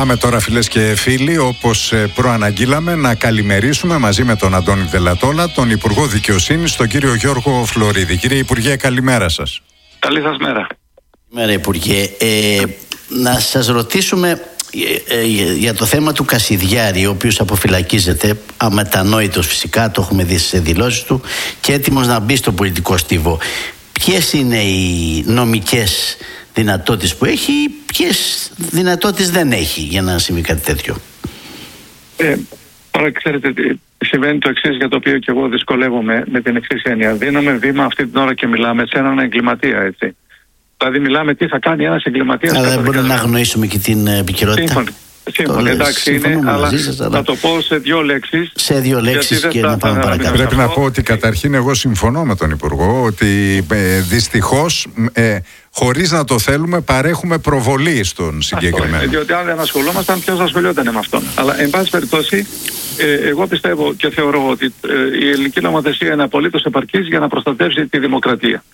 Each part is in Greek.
Πάμε τώρα, φίλες και φίλοι, όπως προαναγγείλαμε, να καλημερίσουμε μαζί με τον Αντώνη Δελατόλα, τον Υπουργό Δικαιοσύνης, τον κύριο Γιώργο Φλωρίδη. Κύριε Υπουργέ, καλημέρα σας. Καλή σας μέρα. Καλημέρα, Υπουργέ. Να σας ρωτήσουμε για το θέμα του Κασιδιάρη, ο οποίος αποφυλακίζεται, αμετανόητος φυσικά, το έχουμε δει στις δηλώσεις του, και έτοιμος να μπει στο πολιτικό στίβο. Ποιες είναι οι νομικές δυνατότητες που έχει, ποιες δυνατότητες δεν έχει για να συμβεί κάτι τέτοιο? Τώρα ξέρετε, συμβαίνει το εξής, για το οποίο και εγώ δυσκολεύομαι, με την εξής έννοια. Δίνουμε βήμα αυτή την ώρα και μιλάμε σε έναν εγκληματία, έτσι. Δηλαδή μιλάμε τι θα κάνει ένας εγκληματίας. Αλλά δεν μπορούμε να αγνοήσουμε και την επικαιρότητα. Σύμφωνα, εντάξει είναι, αλλά θα το πω σε δύο λέξεις. Σε δύο λέξεις και να πάμε παρακάτω. Πρέπει να πω ότι καταρχήν εγώ συμφωνώ με τον Υπουργό ότι δυστυχώς χωρίς να το θέλουμε παρέχουμε προβολή στον συγκεκριμένο. Διότι αν δεν ασχολούμασταν, ποιος ασχολιόταν με αυτόν. Αλλά εν πάση περιπτώσει, εγώ πιστεύω και θεωρώ ότι η ελληνική νομοθεσία είναι απολύτως επαρκής για να προστατεύσει τη δημοκρατία.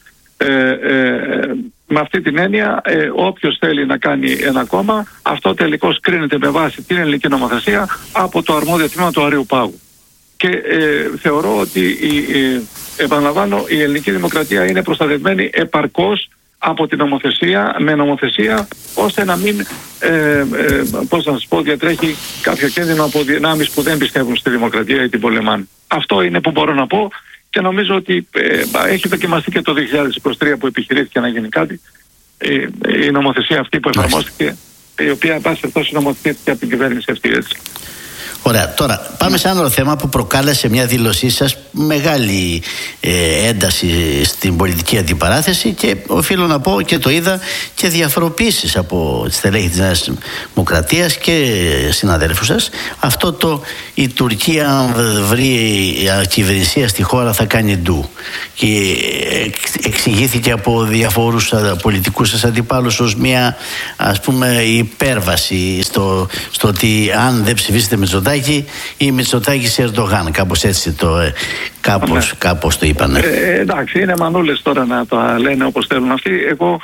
Με αυτή την έννοια, όποιος θέλει να κάνει ένα κόμμα, αυτό τελικώς κρίνεται με βάση την ελληνική νομοθεσία από το αρμόδιο τμήμα του Αρείου Πάγου. Και θεωρώ ότι, επαναλαμβάνω, η ελληνική δημοκρατία είναι προστατευμένη επαρκώς από την νομοθεσία, με νομοθεσία, ώστε να μην πώς να σας πω, διατρέχει κάποιο κίνδυνο από δυνάμεις που δεν πιστεύουν στη δημοκρατία ή την πολεμάνε. Αυτό είναι που μπορώ να πω. Και νομίζω ότι έχει δοκιμαστεί και το 2023 που επιχειρήθηκε να γίνει κάτι. Η νομοθεσία αυτή που εφαρμόστηκε, η οποία εν πάση περιπτώσει νομοθετήθηκε από την κυβέρνηση αυτή, έτσι. Ωραία. Τώρα πάμε σε ένα άλλο θέμα που προκάλεσε μια δήλωσή σας μεγάλη ένταση στην πολιτική αντιπαράθεση, και οφείλω να πω και το είδα και διαφοροποίησεις από τη στελέχη της Νέας Δημοκρατίας και συναδέλφους σας. Αυτό η Τουρκία, αν βρει κυβερνησία στη χώρα, θα κάνει ντου, και εξηγήθηκε από διαφόρους πολιτικούς σας αντιπάλους ως μια, ας πούμε, υπέρβαση στο ότι αν δεν ψηφίσετε Μητσοτάκη ή Μητσοτάκη σε Ερντογάν, κάπως έτσι κάπως το είπανε. Εντάξει, είναι μανούλες τώρα να τα λένε όπως θέλουν αυτοί. Εγώ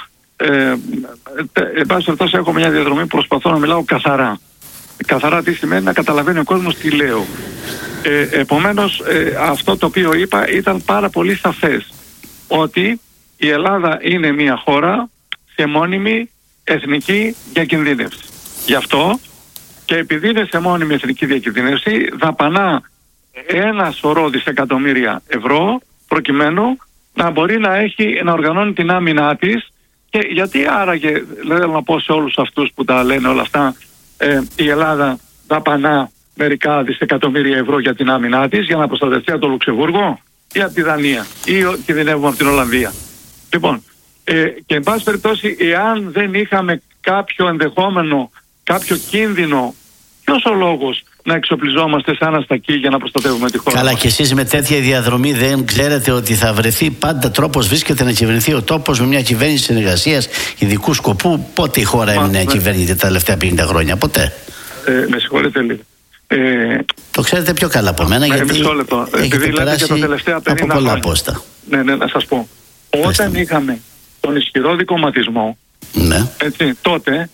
εν πάση περιπτώσει έχω μια διαδρομή που προσπαθώ να μιλάω καθαρά. Καθαρά τι σημαίνει? Να καταλαβαίνει ο κόσμος τι λέω. Επομένως, αυτό το οποίο είπα ήταν πάρα πολύ σαφές, ότι η Ελλάδα είναι μια χώρα σε μόνιμη εθνική διακινδύνευση. Γι' αυτό, και επειδή είναι σε μόνιμη εθνική διακινδύνευση, δαπανά ένα σωρό δισεκατομμύρια ευρώ προκειμένου να μπορεί να οργανώνει την άμυνά της. Και γιατί άραγε, θέλω να πω σε όλους αυτούς που τα λένε όλα αυτά, η Ελλάδα δαπανά μερικά δισεκατομμύρια ευρώ για την άμυνά της, για να προστατευτεί από το Λουξεμβούργο ή από τη Δανία ή κινδυνεύουμε από την Ολλανδία? Λοιπόν, και εν πάση περιπτώσει, εάν δεν είχαμε κάποιο ενδεχόμενο, κάποιο κίνδυνο, ποιος ο λόγος να εξοπλιζόμαστε σαν αστακοί για να προστατεύουμε τη χώρα? Καλά, και εσείς με τέτοια διαδρομή δεν ξέρετε ότι θα βρεθεί πάντα τρόπος, βρίσκεται να κυβερνηθεί ο τόπος με μια κυβέρνηση συνεργασίας ειδικού σκοπού? Πότε η χώρα έμεινε κυβέρνητη τα τελευταία 50 χρόνια? Ποτέ. Με συγχωρείτε λίγο. Το ξέρετε πιο καλά από μένα, γιατί έχετε περάσει τα τελευταία 50 από πολλά πόστα. Ναι, να σας πω. Όταν είχαμε τον ισχυρό δικομματισμό, έτσι, τότε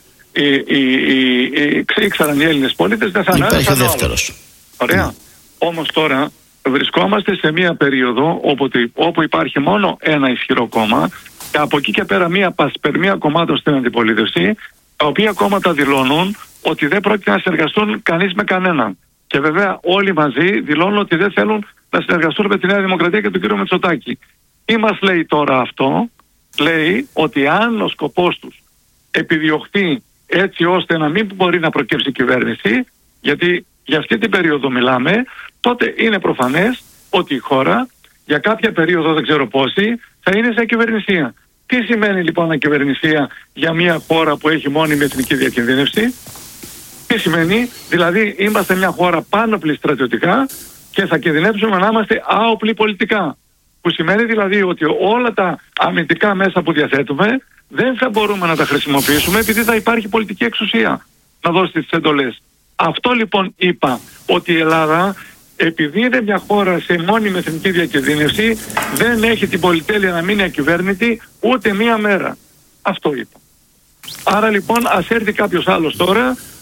ήξεραν οι Έλληνες πολίτες δεν θα υπάρχει ο δεύτερος. Ωραία. Όμως τώρα βρισκόμαστε σε μια περίοδο όπου υπάρχει μόνο ένα ισχυρό κόμμα, και από εκεί και πέρα μια πασπερμία κομμάτων στην αντιπολίτευση, τα οποία κόμματα δηλώνουν ότι δεν πρόκειται να συνεργαστούν κανείς με κανέναν. Και βέβαια όλοι μαζί δηλώνουν ότι δεν θέλουν να συνεργαστούν με τη Νέα Δημοκρατία και τον κύριο Μητσοτάκη. Τι μας λέει τώρα αυτό? Λέει ότι αν ο σκοπός τους επιδιωχθεί έτσι ώστε να μην μπορεί να προκύψει κυβέρνηση, γιατί για αυτή την περίοδο μιλάμε, τότε είναι προφανές ότι η χώρα για κάποια περίοδο, δεν ξέρω πόση, θα είναι σε ακυβερνησία. Τι σημαίνει λοιπόν ακυβερνησία για μια χώρα που έχει μόνιμη εθνική διακινδύνευση? Τι σημαίνει? Δηλαδή είμαστε μια χώρα πάνωπλη στρατιωτικά και θα κινδυνεύσουμε να είμαστε άοπλοι πολιτικά. Που σημαίνει δηλαδή ότι όλα τα αμυντικά μέσα που διαθέτουμε δεν θα μπορούμε να τα χρησιμοποιήσουμε, επειδή θα υπάρχει πολιτική εξουσία να δώσει τις εντολές. Αυτό λοιπόν είπα, ότι η Ελλάδα, επειδή είναι μια χώρα σε μόνιμη εθνική διακινδύνευση, δεν έχει την πολυτέλεια να μείνει ακυβέρνητη ούτε μία μέρα. Αυτό είπα. Άρα λοιπόν ας έρθει κάποιος άλλος τώρα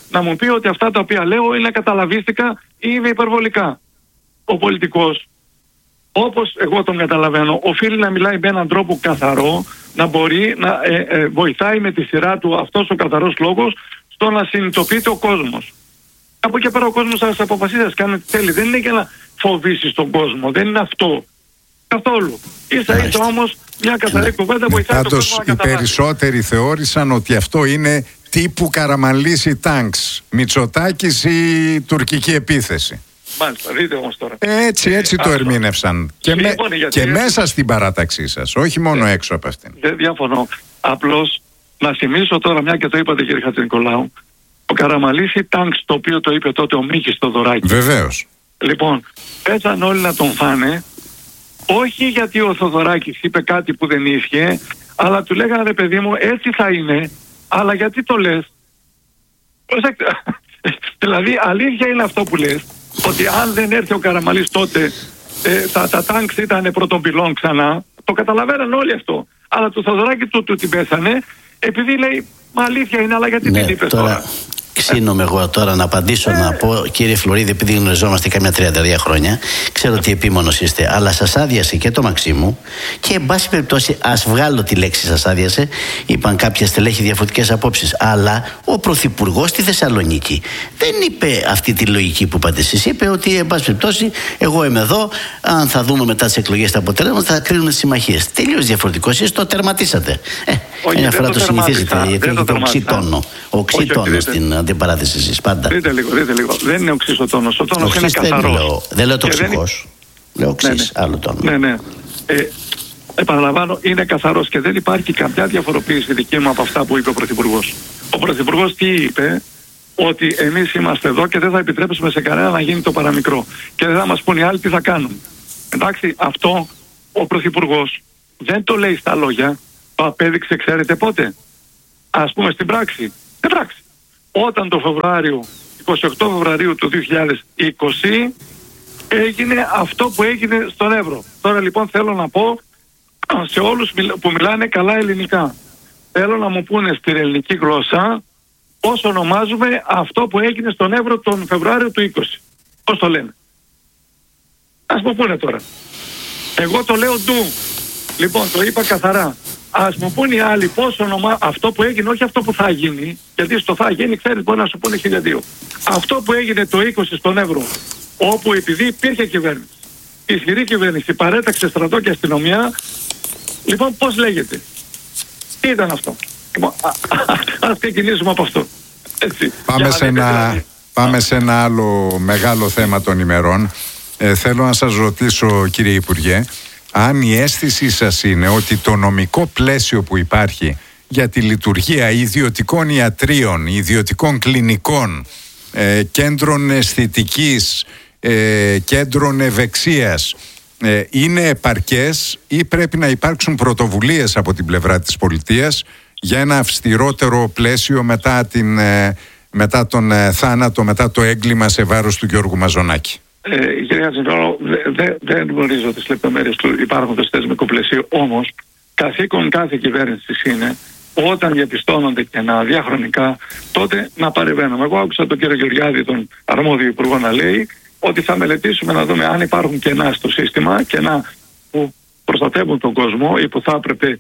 να μου πει ότι αυτά τα οποία λέω είναι καταλαβίστικα ή είναι υπερβολικά. Ο πολιτικός, όπως εγώ τον καταλαβαίνω, οφείλει να μιλάει με έναν τρόπο καθαρό, να μπορεί να βοηθάει με τη σειρά του αυτός ο καθαρός λόγος στο να συνειδητοποιείται ο κόσμος. Από εκεί πέρα ο κόσμος θα σε αποφασίσει να κάνει τι θέλει. Δεν είναι για να φοβήσει τον κόσμο, δεν είναι αυτό. Καθόλου. Ίσα-ίσα όμως μια καθαρή κουβέντα βοηθάει τον κόσμο να καταλάβει. Οι περισσότεροι θεώρησαν ότι αυτό είναι τύπου Καραμανλής ή Τάγκς, Μητσοτάκης ή τουρκική επίθεση. Μάλιστα, δείτε όμως τώρα. Έτσι το ερμήνευσαν. Και μέσα στην παράταξή σας, όχι μόνο έξω από αυτήν. Δεν διαφωνώ. Απλώς να θυμίσω τώρα, μια και το είπατε κύριε Χατζηνικολάου, ο Καραμανλής ή Τάγκς, το οποίο το είπε τότε ο Μίκης Θοδωράκη. Βεβαίως. Λοιπόν, πέσαν όλοι να τον φάνε, όχι γιατί ο Θοδωράκης είπε κάτι που δεν ίσχυε, αλλά του λέγανε ρε παιδί μου, έτσι θα είναι, αλλά γιατί το λες? Δηλαδή αλήθεια είναι αυτό που λες, ότι αν δεν έρθει ο Καραμανλής τότε τα τάγκς ήταν πρώτον πυλών ξανά, το καταλαβαίναν όλοι αυτό, αλλά του Θοδωράκη του την πέσανε επειδή λέει μα αλήθεια είναι, αλλά γιατί την είπες τώρα? Ξύνομαι εγώ τώρα να απαντήσω, να πω, κύριε Φλωρίδη, επειδή γνωριζόμαστε κάμια 32 χρόνια, ξέρω ότι επίμονος είστε, αλλά σας άδειασε και το Μαξίμου και, εν πάση περιπτώσει, ας βγάλω τη λέξη σας άδειασε. Είπαν κάποια στελέχη διαφορετικές απόψεις. Αλλά ο Πρωθυπουργός στη Θεσσαλονίκη δεν είπε αυτή τη λογική που είπατε εσείς. Είπε ότι, εν πάση περιπτώσει, εγώ είμαι εδώ. Αν θα δούμε μετά τις εκλογές τα αποτελέσματα, θα κρίνουν τις συμμαχίες. Τελείως διαφορετικό. Εσείς το τερματίσατε. Μια φορά το συνηθίζετε, γιατί έχετε οξύτονο στην αντιπαράθεση εσείς πάντα. Δείτε λίγο. Δεν είναι οξύς ο τόνος. Ο τόνος είναι καθαρός. Δεν λέω τοξικός. Λέω οξύς, άλλο τόνο. Ναι. Επαναλαμβάνω, είναι καθαρός και δεν υπάρχει καμιά διαφοροποίηση δική μου από αυτά που είπε ο Πρωθυπουργός. Ο Πρωθυπουργός τι είπε? Ότι εμείς είμαστε εδώ και δεν θα επιτρέψουμε σε κανένα να γίνει το παραμικρό. Και δεν θα μας πούν οι άλλοι τι θα κάνουν. Εντάξει, αυτό ο Πρωθυπουργός δεν το λέει στα λόγια, το απέδειξε, ξέρετε πότε? Ας πούμε στην πράξη. Όταν το 28 Φεβρουαρίου του 2020 έγινε αυτό που έγινε στον Εύρο. Τώρα λοιπόν θέλω να πω σε όλους που μιλάνε καλά ελληνικά, θέλω να μου πούνε στην ελληνική γλώσσα πώς ονομάζουμε αυτό που έγινε στον Εύρο τον Φεβρουάριο του 20. Πώς το λένε? Ας μου πούνε τώρα. Εγώ το λέω ντου. Λοιπόν, το είπα καθαρά. Ας μου πούνε οι άλλοι πώς αυτό που έγινε, όχι αυτό που θα γίνει, γιατί στο θα γίνει, ξέρεις, μπορεί να σου πούνε 1002. Αυτό που έγινε το 20 στον Εύρο, όπου επειδή υπήρχε κυβέρνηση, ισχυρή κυβέρνηση, παρέταξε στρατό και αστυνομία, λοιπόν πώς λέγεται? Τι ήταν αυτό? Ας ξεκινήσουμε από αυτό. Έτσι. Πάμε σε ένα άλλο μεγάλο θέμα των ημερών. Θέλω να σας ρωτήσω, κύριε Υπουργέ, αν η αίσθησή σας είναι ότι το νομικό πλαίσιο που υπάρχει για τη λειτουργία ιδιωτικών ιατρίων, ιδιωτικών κλινικών, κέντρων αισθητικής, κέντρων ευεξίας είναι επαρκές ή πρέπει να υπάρξουν πρωτοβουλίες από την πλευρά της πολιτείας για ένα αυστηρότερο πλαίσιο μετά τον θάνατο, μετά το έγκλημα σε βάρος του Γιώργου Μαζονάκη? Κύριε Χατζηνικολάου, δεν γνωρίζω τις λεπτομέρειες του υπάρχοντος θεσμικού πλαισίου, όμως καθήκον κάθε κυβέρνησης είναι όταν διαπιστώνονται κενά διαχρονικά, τότε να παρεμβαίνουμε. Εγώ άκουσα τον κύριο Γεωργιάδη, τον αρμόδιο υπουργό, να λέει ότι θα μελετήσουμε να δούμε αν υπάρχουν κενά στο σύστημα, κενά που προστατεύουν τον κόσμο ή που θα έπρεπε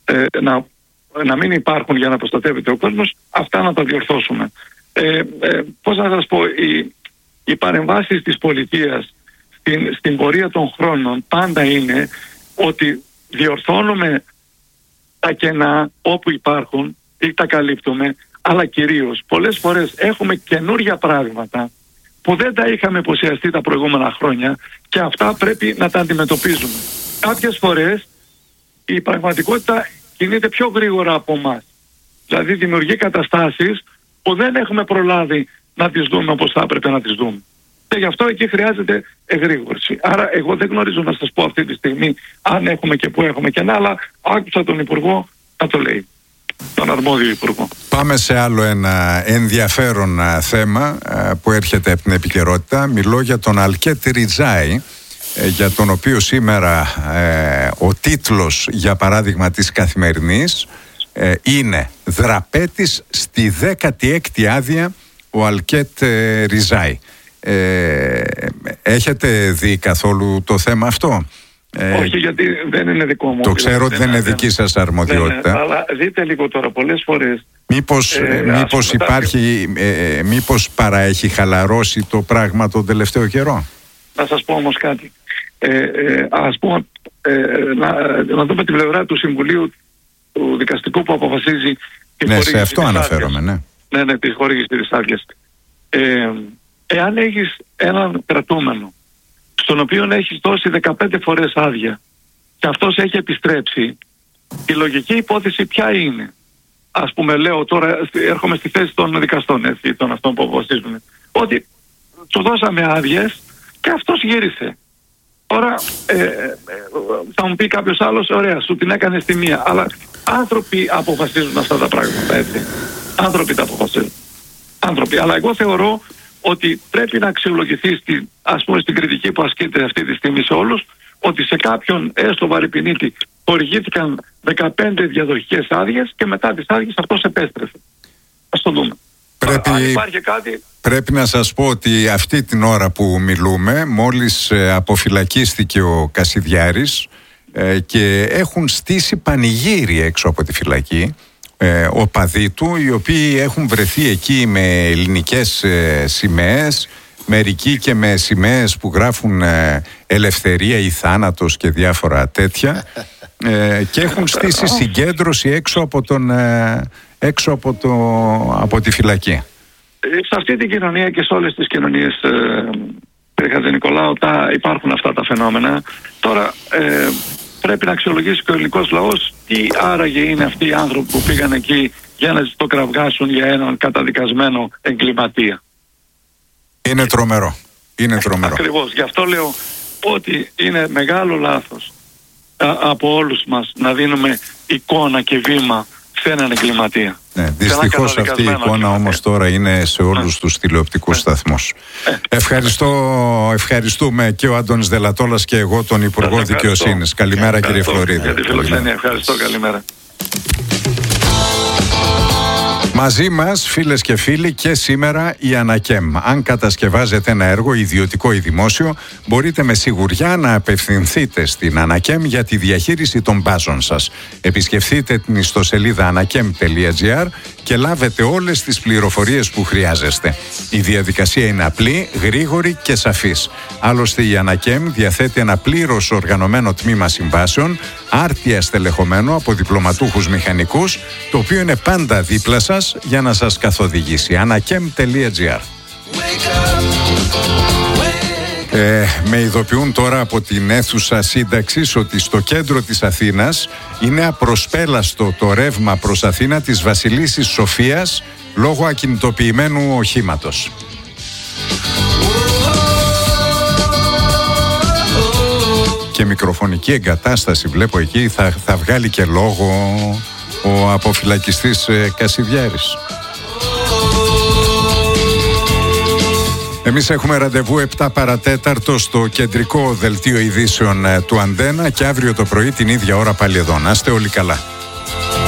να μην υπάρχουν για να προστατεύεται ο κόσμος, αυτά να τα διορθώσουμε. Πώς να σας πω, οι παρεμβάσεις της πολιτείας στην πορεία των χρόνων πάντα είναι ότι διορθώνουμε τα κενά όπου υπάρχουν ή τα καλύπτουμε, αλλά κυρίως πολλές φορές έχουμε καινούργια πράγματα που δεν τα είχαμε υποσιαστεί τα προηγούμενα χρόνια και αυτά πρέπει να τα αντιμετωπίζουμε. Κάποιες φορές η πραγματικότητα κινείται πιο γρήγορα από εμάς. Δηλαδή δημιουργεί καταστάσεις που δεν έχουμε προλάβει να τις δούμε όπως θα έπρεπε να τις δούμε. Και γι' αυτό εκεί χρειάζεται εγρήγορση. Άρα εγώ δεν γνωρίζω να σας πω αυτή τη στιγμή αν έχουμε και πού έχουμε κενά, αλλά άκουσα τον Υπουργό να το λέει, τον αρμόδιο Υπουργό. Πάμε σε άλλο ένα ενδιαφέρον θέμα που έρχεται από την επικαιρότητα. Μιλώ για τον Αλκέτ Ριτζάη, για τον οποίο σήμερα ο τίτλος, για παράδειγμα, της Καθημερινής είναι «Δραπέτης στη 16η άδεια ο Αλκέτ Ριζάη. Έχετε δει καθόλου το θέμα αυτό? Όχι, γιατί δεν είναι δικό μου. Το ξέρω ότι δεν είναι δική σας αρμοδιότητα. Αλλά δείτε λίγο τώρα, πολλές φορές. Μήπως παραέχει χαλαρώσει το πράγμα τον τελευταίο καιρό? Να σας πω όμως κάτι. Ας πούμε, να δούμε την πλευρά του Συμβουλίου του Δικαστικού που αποφασίζει τη χορήγηση. Σε αυτό αναφέρομαι, ναι, τη χορήγηση της άδειας. Εάν έχεις έναν κρατούμενο στον οποίο έχεις δώσει 15 φορές άδεια και αυτός έχει επιστρέψει, η λογική υπόθεση ποια είναι? Ας πούμε, λέω τώρα, έρχομαι στη θέση των δικαστών, έτσι, των αυτών που αποφασίζουν, ότι του δώσαμε άδειες και αυτός γύρισε. Τώρα θα μου πει κάποιος άλλος, ωραία, σου την έκανε στη μία, αλλά άνθρωποι αποφασίζουν αυτά τα πράγματα, έτσι. Άνθρωποι τα αποφασίζουν. Αλλά εγώ θεωρώ ότι πρέπει να αξιολογηθεί στην κριτική που ασκείται αυτή τη στιγμή σε όλους, ότι σε κάποιον έστω βαρυπινίτη χορηγήθηκαν 15 διαδοχικές άδειες και μετά τις άδειες αυτός επέστρεφε. Ας το δούμε. Αν υπάρχει κάτι... Πρέπει να σας πω ότι αυτή την ώρα που μιλούμε, μόλις αποφυλακίστηκε ο Κασιδιάρης και έχουν στήσει πανηγύρι έξω από τη φυλακή, οπαδοί του, οι οποίοι έχουν βρεθεί εκεί με ελληνικές σημαίες, μερικοί και με σημαίες που γράφουν ελευθερία ή θάνατος και διάφορα τέτοια, και έχουν στήσει συγκέντρωση έξω από τη φυλακή. Σε αυτή την κοινωνία και σε όλες τις κοινωνίες, κύριε Χατζηνικολάου, υπάρχουν αυτά τα φαινόμενα. Τώρα πρέπει να αξιολογήσει και ο ελληνικός λαός τι άραγε είναι αυτοί οι άνθρωποι που πήγαν εκεί για να ζητοκραυγάσουν για έναν καταδικασμένο εγκληματία. Είναι τρομερό. Ακριβώς. Γι' αυτό λέω ότι είναι μεγάλο λάθος από όλους μας να δίνουμε εικόνα και βήμα σε έναν εγκληματία. Ναι, δυστυχώς αυτή η εικόνα όμως τώρα είναι σε όλους τους τηλεοπτικούς σταθμούς. Ευχαριστούμε και ο Άντωνης Δελατόλας και εγώ τον Υπουργό Δικαιοσύνης. Καλημέρα, κύριε Φλωρίδη. Για τη φιλοξενία. Ευχαριστώ, καλημέρα. Μαζί μας, φίλες και φίλοι, και σήμερα η Ανακέμ. Αν κατασκευάζετε ένα έργο ιδιωτικό ή δημόσιο, μπορείτε με σιγουριά να απευθυνθείτε στην Ανακέμ για τη διαχείριση των μπάζων σας. Επισκεφτείτε την ιστοσελίδα anakem.gr και λάβετε όλες τις πληροφορίες που χρειάζεστε. Η διαδικασία είναι απλή, γρήγορη και σαφής. Άλλωστε η Ανακέμ διαθέτει ένα πλήρως οργανωμένο τμήμα συμβάσεων, άρτια στελεχωμένο από διπλωματούχους μηχανικούς, το οποίο είναι πάντα δίπλα σας για να σας καθοδηγήσει. anakem.gr. Με ειδοποιούν τώρα από την αίθουσα σύνταξης ότι στο κέντρο της Αθήνας είναι απροσπέλαστο το ρεύμα προς Αθήνα της Βασιλίσσης Σοφίας λόγω ακινητοποιημένου οχήματος. Και μικροφωνική εγκατάσταση βλέπω εκεί, θα βγάλει και λόγο ο αποφυλακιστής Κασιδιάρης. Εμείς έχουμε ραντεβού 7 παρατέταρτο στο κεντρικό δελτίο ειδήσεων του Αντένα και αύριο το πρωί την ίδια ώρα πάλι εδώ. Να είστε όλοι καλά.